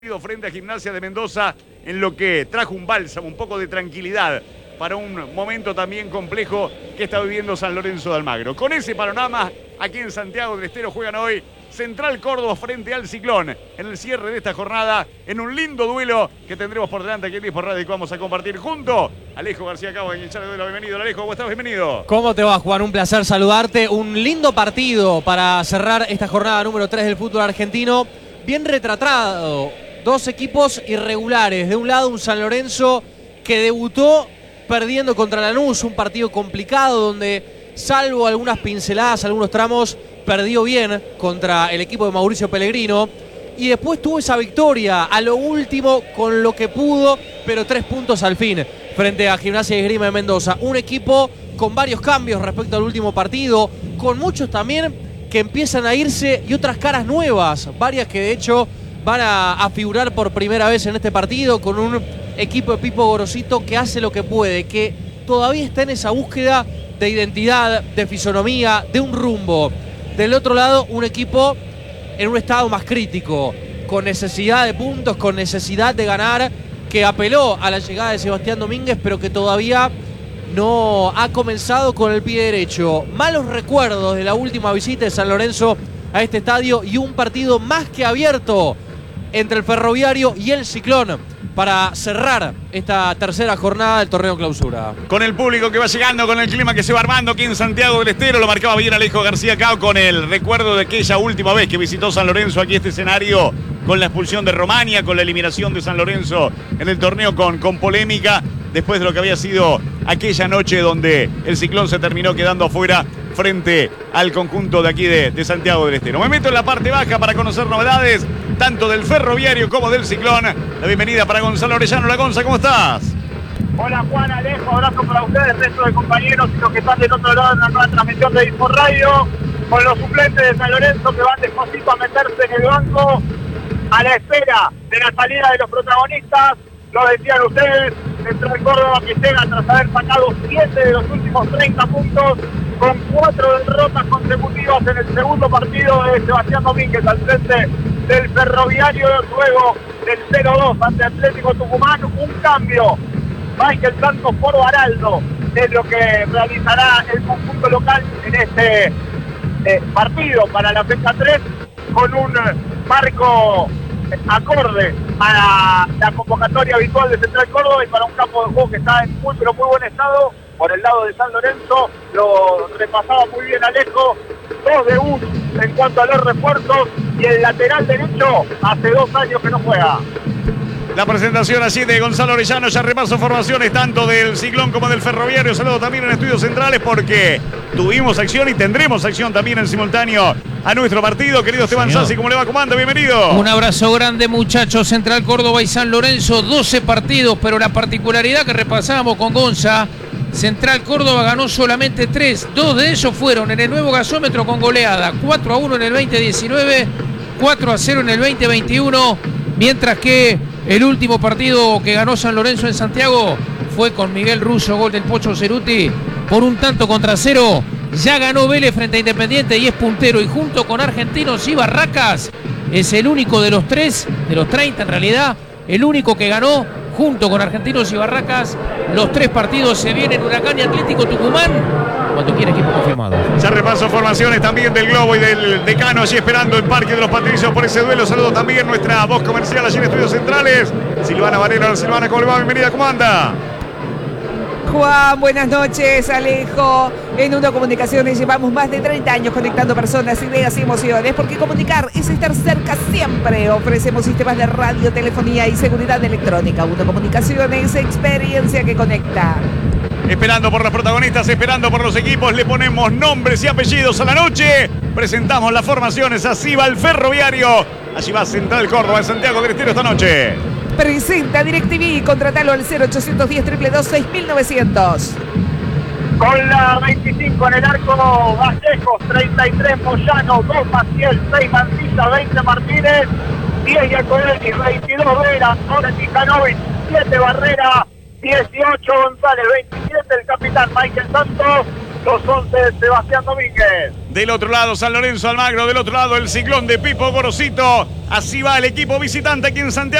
Frente a Gimnasia de Mendoza, en lo que trajo un bálsamo, un poco de tranquilidad para un momento también complejo que está viviendo San Lorenzo de Almagro. Con ese panorama, aquí en Santiago del Estero juegan hoy Central Córdoba frente al Ciclón en el cierre de esta jornada, en un lindo duelo que tendremos por delante aquí en Dispor Radio y que vamos a compartir junto a Alejo García Cabo, a quien ya le doy la bienvenida. Alejo, ¿cómo estás? Bienvenido. ¿Cómo te va, Juan? Un placer saludarte. Un lindo partido para cerrar esta jornada número 3 del fútbol argentino. Bien retratado. Dos equipos irregulares. De un lado, un San Lorenzo que debutó perdiendo contra Lanús, un partido complicado donde, salvo algunas pinceladas, algunos tramos, perdió bien contra el equipo de Mauricio Pellegrino. Y después tuvo esa victoria a lo último con lo que pudo, pero 3 puntos al fin frente a Gimnasia y Esgrima de Mendoza. Un equipo con varios cambios respecto al último partido, con muchos también que empiezan a irse y otras caras nuevas, varias que de hecho van a figurar por primera vez en este partido, con un equipo de Pipo Gorosito que hace lo que puede, que todavía está en esa búsqueda de identidad, de fisonomía, de un rumbo. Del otro lado, un equipo en un estado más crítico, con necesidad de puntos, con necesidad de ganar, que apeló a la llegada de Sebastián Domínguez, pero que todavía no ha comenzado con el pie derecho. Malos recuerdos de la última visita de San Lorenzo a este estadio y un partido más que abierto entre el Ferroviario y el Ciclón para cerrar esta tercera jornada del torneo clausura. Con el público que va llegando, con el clima que se va armando aquí en Santiago del Estero, lo marcaba bien Alejo García Cao con el recuerdo de aquella última vez que visitó San Lorenzo aquí este escenario, con la expulsión de Romania, con la eliminación de San Lorenzo en el torneo con polémica, después de lo que había sido aquella noche donde el Ciclón se terminó quedando afuera frente al conjunto de aquí de Santiago del Estero. Me meto en la parte baja para conocer novedades, tanto del Ferroviario como del Ciclón. La bienvenida para Gonzalo Orellano. La Gonza, ¿cómo estás? Hola Juan, Alejo, abrazo para ustedes, resto de compañeros y los que están del otro lado en la nueva transmisión de Dispor Radio, con los suplentes de San Lorenzo que van despacito a meterse en el banco a la espera de la salida de los protagonistas. Lo decían ustedes, Central Córdoba que llega tras haber sacado 7 de los últimos 30 puntos, con 4 derrotas consecutivas en el segundo partido de Sebastián Domínguez al frente del Ferroviario, luego del 0-2 ante Atlético Tucumán. Un cambio, Michael Santos por Baraldo, es lo que realizará el conjunto local en este partido para la fecha 3, con un marco acorde a la convocatoria habitual de Central Córdoba y para un campo de juego que está en muy pero muy buen estado. Por el lado de San Lorenzo, lo repasaba muy bien Alejo, 2 debuts en cuanto a los refuerzos y el lateral derecho hace 2 años que no juega. La presentación así de Gonzalo Orellano, ya repaso formaciones tanto del Ciclón como del Ferroviario. Saludo también en Estudios Centrales porque tuvimos acción y tendremos acción también en simultáneo a nuestro partido. Querido Esteban Sassi, ¿cómo le va? Comando, bienvenido. Un abrazo grande, muchachos. Central Córdoba y San Lorenzo, 12 partidos, pero la particularidad que repasábamos con Gonza, Central Córdoba ganó solamente 3, 2 de ellos fueron en el nuevo gasómetro con goleada, 4-1 en el 2019, 4-0 en el 2021, mientras que el último partido que ganó San Lorenzo en Santiago fue con Miguel Russo, gol del Pocho Ceruti, por 1-0. Ya ganó Vélez frente a Independiente y es puntero, y junto con Argentinos y Barracas es el único de los 3, de los 30 en realidad, el único que ganó junto con Argentinos y Barracas. Los 3 partidos se vienen Huracán y Atlético Tucumán. Cuando quiera, equipo confirmado. Ya repaso formaciones también del Globo y del Decano, allí esperando el Parque de los Patricios por ese duelo. Saludo también nuestra voz comercial allí en Estudios Centrales, Silvana Varela. Silvana, ¿cómo le va? Bienvenida, ¿cómo anda? Juan, buenas noches, Alejo. En Uno Comunicaciones llevamos más de 30 años conectando personas, ideas y emociones, porque comunicar es estar cerca siempre. Ofrecemos sistemas de radio, telefonía y seguridad electrónica. Uno Comunicaciones, experiencia que conecta. Esperando por los protagonistas, esperando por los equipos, le ponemos nombres y apellidos a la noche. Presentamos las formaciones, así va el Ferroviario. Allí va Central Córdoba en Santiago del Estero esta noche. Presenta DirecTV, contratalo al 0810-222-6900. Con la 25 en el arco, Vallejos, 33 Moyano, 2 Maciel, 6 Mancilla, 20 Martínez, 10 Giacomelli, 22 Vera, 11 Tijanovic, 7 Barrera, 18 González, 27 el capitán Michael Santos, los 11 Sebastián Domínguez. Del otro lado, San Lorenzo Almagro. Del otro lado, el Ciclón de Pipo Gorosito. Así va el equipo visitante aquí en Santiago.